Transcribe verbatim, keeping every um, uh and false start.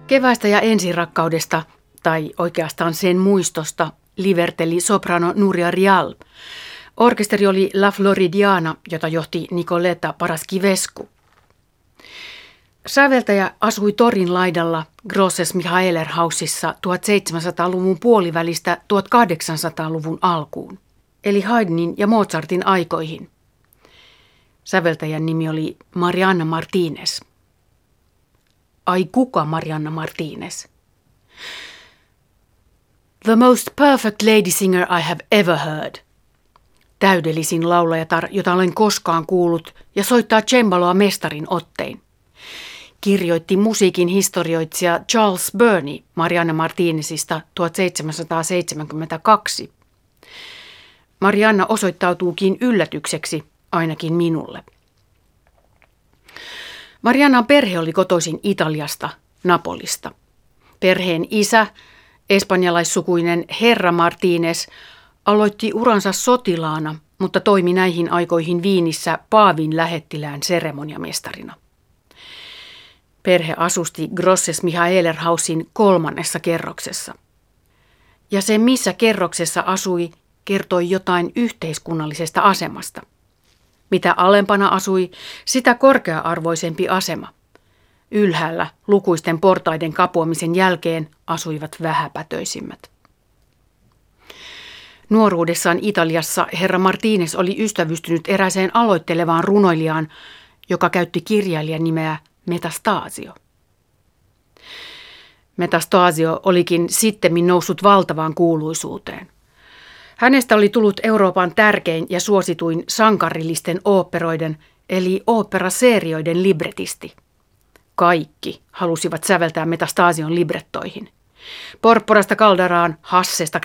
Keväistä ja ensirakkaudesta, tai oikeastaan sen muistosta, liverteli soprano Nuria Rial. Orkesteri oli La Floridiana, jota johti Nicoletta Paraskivescu. Säveltäjä asui torin laidalla Grosses Michaeler Hausissa tuhatseitsemänsataaluvun puolivälistä tuhatkahdeksansataaluvun alkuun, eli Haydnin ja Mozartin aikoihin. Säveltäjän nimi oli Marianna Martínez. Ai kuka Marianna Martínez? The most perfect lady singer I have ever heard. Täydellisin laulajatar, jota olen koskaan kuullut, ja soittaa cembaloa mestarin ottein. Kirjoitti musiikin historioitsija Charles Burney Marianna Martínezista tuhatseitsemänsataaseitsemänkymmentäkaksi. Marianna osoittautuukin yllätykseksi, ainakin minulle. Mariannan perhe oli kotoisin Italiasta, Napolista. Perheen isä, espanjalaissukuinen herra Martínez, aloitti uransa sotilaana, mutta toimi näihin aikoihin Viinissä paavin lähettilään seremoniamestarina. Perhe asusti Grosses Michaeler Hausin kolmannessa kerroksessa. Ja se, missä kerroksessa asui, kertoi jotain yhteiskunnallisesta asemasta. Mitä alempana asui, sitä korkea-arvoisempi asema. Ylhäällä lukuisten portaiden kapuamisen jälkeen asuivat vähäpätöisimmät. Nuoruudessaan Italiassa herra Martínez oli ystävystynyt erääseen aloittelevaan runoilijaan, joka käytti kirjailijan nimeä Metastasio. Metastasio olikin sittemmin noussut valtavaan kuuluisuuteen. Hänestä oli tullut Euroopan tärkein ja suosituin sankarillisten oopperoiden eli oopperaseerioiden libretisti. Kaikki halusivat säveltää Metastasion librettoihin. Porpporasta Caldaraan, Hassesta